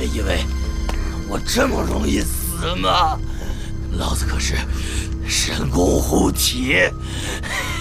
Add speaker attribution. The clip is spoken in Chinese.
Speaker 1: 以为我这么容易死吗？老子可是神功护体。